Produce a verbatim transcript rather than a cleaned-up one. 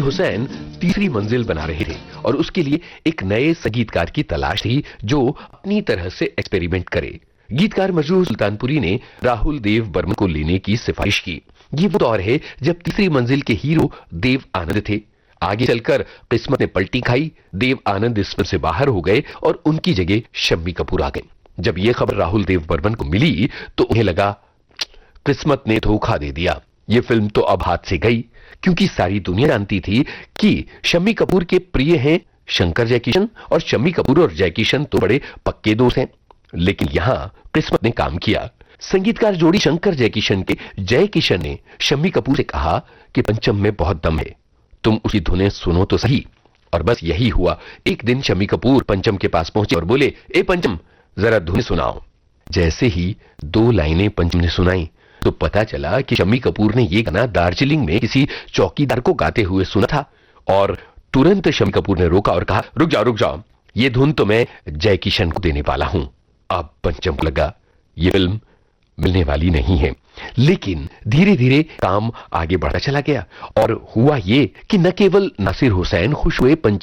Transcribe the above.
हुसैन तीसरी मंजिल बना रहे थे और उसके लिए एक नए संगीतकार की तलाश थी जो अपनी तरह से एक्सपेरिमेंट करे। गीतकार मजरूह सुल्तानपुरी ने राहुल देव बर्मन को लेने की सिफारिश की। ये वो दौर है जब तीसरी मंजिल के हीरो देव आनंद थे। आगे चलकर किस्मत ने पलटी खाई, देव आनंद इस फिल्म से बाहर हो गए और उनकी जगह शम्मी कपूर आ गए। जब यह खबर राहुल देव बर्मन को मिली तो उन्हें लगा किस्मत ने धोखा दे दिया, ये फिल्म तो अब हाथ से गई, क्योंकि सारी दुनिया जानती थी कि शम्मी कपूर के प्रिय हैं शंकर जयकिशन और शम्मी कपूर और जयकिशन तो बड़े पक्के दोस्त हैं। लेकिन यहां किस्मत ने काम किया। संगीतकार जोड़ी शंकर जयकिशन के जयकिशन ने शम्मी कपूर से कहा कि पंचम में बहुत दम है, तुम उसकी धुनें सुनो तो सही। और बस यही हुआ। एक दिन शम्मी कपूर पंचम के पास पहुंचे और बोले, ए पंचम, जरा धुनें सुनाओ। जैसे ही दो लाइनें पंचम ने सुनाई तो पता चला कि शम्मी कपूर ने यह गाना दार्जिलिंग में किसी चौकीदार को गाते हुए सुना था। और तुरंत शम्मी कपूर ने रोका और कहा, रुक जाओ रुक जाओ, ये धुन तो मैं जयकिशन को देने वाला हूं। अब पंचम को लगा ये फिल्म मिलने वाली नहीं है। लेकिन धीरे धीरे काम आगे बढ़ता चला गया और हुआ ये कि न केवल नासिर हुसैन खुश हुए, पंचम